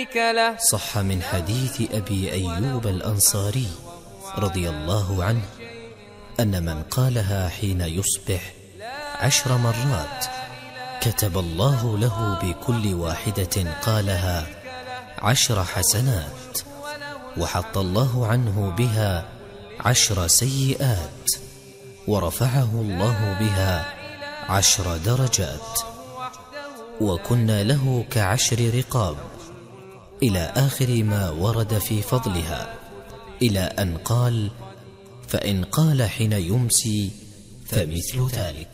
صح من حديث أبي أيوب الأنصاري رضي الله عنه أن من قالها حين يصبح 10 مرات كتب الله له بكل واحدة قالها 10 حسنات، وحط الله عنه بها 10 سيئات، ورفعه الله بها 10 درجات، وكنا له ك10 رقاب، إلى آخر ما ورد في فضلها، إلى أن قال: فإن قال حين يمسي فمثل ذلك.